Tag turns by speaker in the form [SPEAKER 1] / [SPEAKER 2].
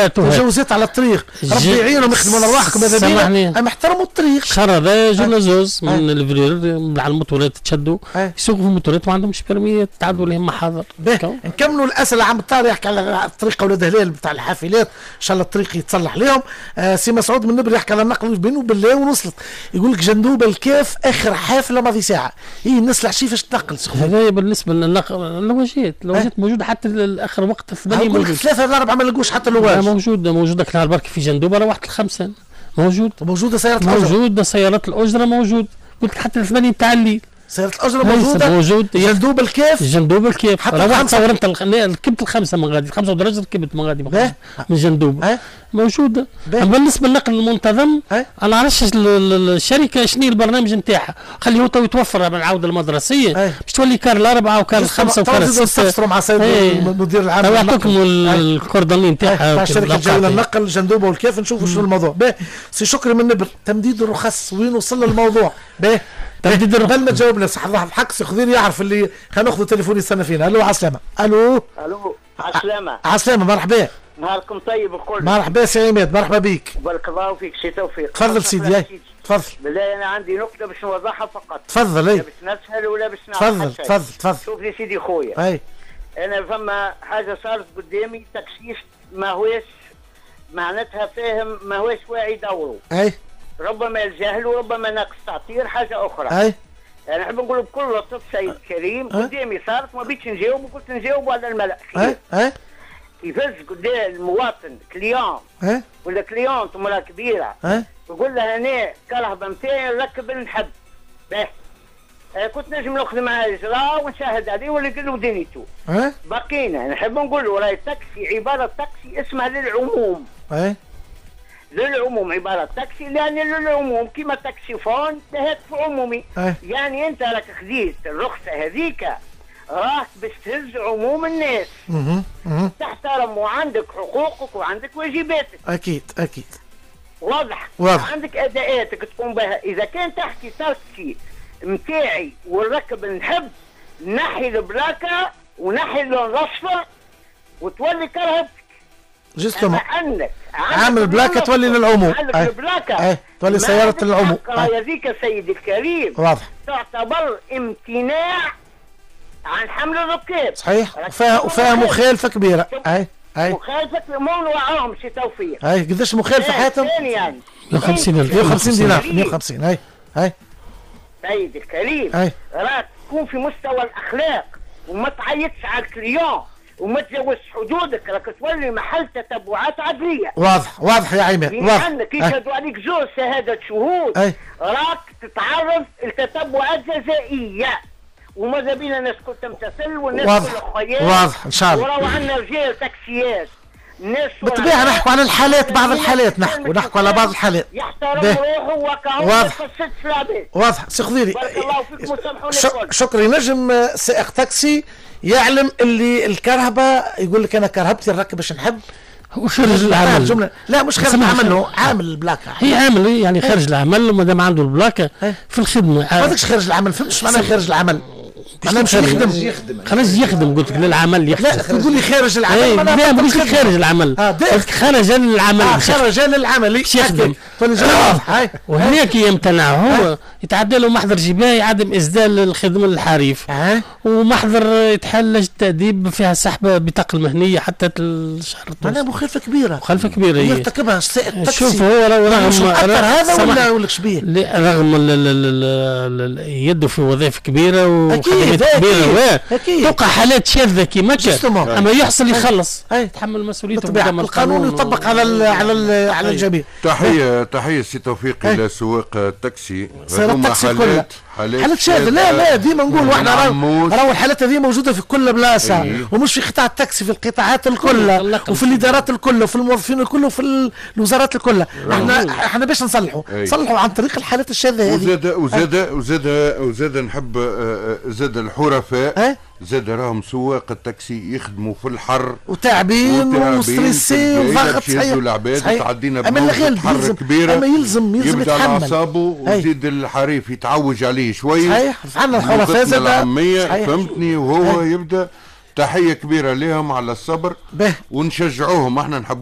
[SPEAKER 1] تجاوزات على الطريق، ربي يعينهم يخدموا على رواحكم ماذا بينا، اما احترموا الطريق.
[SPEAKER 2] شهر هذا جونا زوز من الفرير على الموتورات تشدوا يسوقوا في الموتورات ما عندهمش بيرميات تعدوا لهم محاضر.
[SPEAKER 1] نكملوا الاسئله. عم طارق يحكي على الطريق اولاد هلال بتاع الحافلات، ان شاء الله الطريق يتصلح لهم. سي مسعود من نبر يحكي على النقل بينه وبالله ووصلت، يقول لك جندوبه الكاف اخر حافله ماضي ساعه، هي الناس العشيه فاش تنقل.
[SPEAKER 2] هذا بالنسبه للنقل اللوجات موجوده حتى اخر وقت الثمانيه موجود،
[SPEAKER 1] 3 إلى 4 ما لقوش حتى لواج.
[SPEAKER 2] موجوده كان البرك في جندوبه روحت ال5 موجوده
[SPEAKER 1] سيارات الاجره،
[SPEAKER 2] موجوده سيارات الاجره موجود، قلت حتى الثمانيه بتاع الليل
[SPEAKER 1] سيارة الأجرة موجود. جندوب الكيف
[SPEAKER 2] حتى روحت صورت ركبت ال5 من غادي 5 درجة ركبت من غادي من جندوب موجودة. بالنسبة للنقل المنتظم أنا عرفش الشركة شنو البرنامج نتاعها، خليه تو يتوفر من العودة المدرسية باش تولي كار ال4 وكار ال5 وكار ال6.
[SPEAKER 1] تستفسروا مع سيد المدير العام
[SPEAKER 2] يعطوكم الكوردوني نتاعها
[SPEAKER 1] تاع شركة جولة النقل جندوبة والكيف، نشوفوا شنو الموضوع. سي شكري من نبر، تمديد الرخص وين وصل الموضوع؟ قبل ما تجاوبنا صح الله الحق سي خضير يعرف اللي خلينا ناخذ تليفون يستنى فينا. الو عسلامة. الو
[SPEAKER 3] عسلامة.
[SPEAKER 1] عسلامة مرحبا.
[SPEAKER 3] نهاركم طيب الكل.
[SPEAKER 1] مرحبا سي عماد مرحبا بك.
[SPEAKER 3] بارك الله فيك سي توفيق.
[SPEAKER 1] تفضل سيدي تفضل.
[SPEAKER 3] بالله انا عندي نقطة باش نوضحها فقط.
[SPEAKER 1] تفضل.
[SPEAKER 3] لا باش نسهل ولا باش نعرف.
[SPEAKER 1] تفضل.
[SPEAKER 3] شوف لي سيدي خويا. انا فما حاجة صارت قدامي تاكسيست ما هوش معناتها فاهم ما هوش واعي دوره. ربما الجهل وربما ناقص تعطير حاجه اخرى. انا نحب نقول بكل لطف سيد الكريم قدامي صارت ما بيتش نجاوب وقلت نجاوب على الملأ. يفز قدام المواطن كليون ولا كليونت مراه كبيره يقول لها انا كرهبه نتاعي نركب نحب كنت نجم ناخذ معاه اجراء ونشاهد عليه ولا يقول له دينيتو. بقينا نحب نقول له راهي التاكسي عباره تاكسي اسمها للعموم. للعموم عبارة تاكسي لأن للعموم كما تاكسي فون هاتف عمومي. يعني أنت راك خذيت الرخصة هذيك راك باش تهز عموم الناس. تحترم وعندك حقوقك وعندك واجباتك.
[SPEAKER 1] أكيد.
[SPEAKER 3] واضح. عندك أداءاتك تقوم بها. إذا كان تحكي تاكسي متاعي والركب نحب نحي البلاكة ونحي اللون الأصفر وتولي كرهبتك.
[SPEAKER 1] جستم عامل بلاكة تولي للعموم. تولي سيارة للعموم.
[SPEAKER 3] هذيك سيدي الكريم
[SPEAKER 1] واضح
[SPEAKER 3] تعتبر امتناع عن حمل الركاب.
[SPEAKER 1] صحيح. وفيها مخالفة كبيرة.
[SPEAKER 3] مخالفة مو وعاهم سي توفيق.
[SPEAKER 1] قداش مخالفة حاتم؟
[SPEAKER 3] يعني
[SPEAKER 1] 150 دينار 150.
[SPEAKER 3] سيدي الكريم راك تكون في مستوى الأخلاق وما تعيطش على الكليون وما تجاوزش حدودك، راك تولي محل تتبعات عدليه.
[SPEAKER 1] واضح يا عماد. واضح.
[SPEAKER 3] عندك يشهدوا عليك زوج شهاده شهود راك تتعرض لتتبعات جزائيه وماذا بينا الناس كل تمتثل والناس كل خيال.
[SPEAKER 1] واضح ان شاء الله.
[SPEAKER 3] وراو عندنا رجال تاكسيات الناس
[SPEAKER 1] بالطبيعه نحكوا عن الحالات بعض الحالات نحكوا على بعض الحالات.
[SPEAKER 3] يحترم روحه وكهو ما يقصدش في العباد.
[SPEAKER 1] واضح سي خضيري.
[SPEAKER 3] بارك الله فيكم وسامحوني.
[SPEAKER 1] شكرا. نجم سائق تاكسي يعلم اللي الكرهبه يقول لك انا كرهبتي نركب باش نحب
[SPEAKER 2] وخارج العمل.
[SPEAKER 1] لا مش خارج العمل، هو عامل البلاكه.
[SPEAKER 2] هي عامل يعني خارج العمل وما دام عنده البلاكه في الخدمه.
[SPEAKER 1] ما هذاكش خارج العمل، فهمتش معناه خارج العمل. انا مش
[SPEAKER 2] خرج يخدم قلت لك للعمل يخدم.
[SPEAKER 1] لا تقول لي خارج العمل.
[SPEAKER 2] لا مش خارج العمل قلت خرج للعمل.
[SPEAKER 1] خرج للعمل يخدم.
[SPEAKER 2] وهناك يمتنع هو يتعدى له محضر جباهي عدم اسدال الخدمه للحريف ومحضر يتحلج التأديب فيها سحب بطاقه المهنيه حتى الشهر.
[SPEAKER 1] معناها مخالفه كبيره. يرتكبها السائق التاكسي.
[SPEAKER 2] شوف هو رغم
[SPEAKER 1] هذا ولا اقول لك شبيه
[SPEAKER 2] رغم يده في وظائف كبيره وخدمات كبيره توقع حالات شاذه كيما كان اما يحصل يخلص يتحمل مسؤوليته قدام
[SPEAKER 1] القانون يطبق على الجميع.
[SPEAKER 4] تحيه سي توفيق الى سواق التاكسي.
[SPEAKER 1] هما حالات شاذة. لا ديما نقول واحنا راهو الحالات هذه موجودة في كل بلاصة ومش في قطاع التاكسي، في القطاعات الكل وفي الإدارات الكل وفي الموظفين الكل وفي الوزارات الكل. احنا باش نصلحوا عن طريق الحالات الشاذة هذه.
[SPEAKER 4] وزاد نحب زاد الحرفاء زاد راهم سواق التاكسي يخدموا في الحر
[SPEAKER 1] وتعبين وستريسي وضغط.
[SPEAKER 4] صحيح. تعدينا
[SPEAKER 1] بحر كبيرة اما يلزم
[SPEAKER 4] يبدا على اعصابه ويزيد الحريف يتعوج عليه شوي.
[SPEAKER 1] صحيح. فعلا الحرفاء
[SPEAKER 4] العامية فهمتني وهو يبدا. تحية كبيرة لهم على الصبر ونشجعوهم. احنا نحب